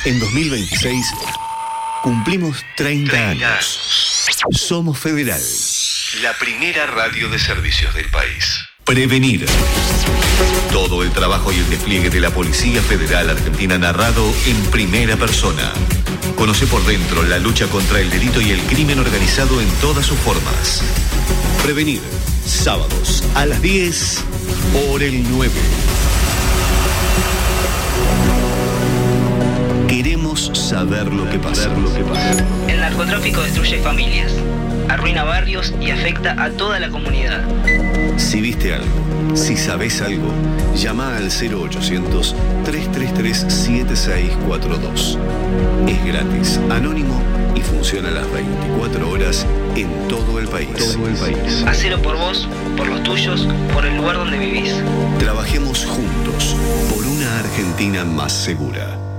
En 2026 cumplimos 30 años. Somos Federal, la primera radio de servicios del país. Prevenir. Todo el trabajo y el despliegue de la Policía Federal Argentina narrado en primera persona. Conoce por dentro la lucha contra el delito y el crimen organizado en todas sus formas. Prevenir. Sábados a las 10 por el 9. Queremos saber lo que pasa. El narcotráfico destruye familias, arruina barrios y afecta a toda la comunidad. Si viste algo, si sabés algo, llama al 0800-333-7642. Es gratis, anónimo y funciona a las 24 horas en todo el país. Hacelo por vos, por los tuyos, por el lugar donde vivís. Trabajemos juntos por una Argentina más segura.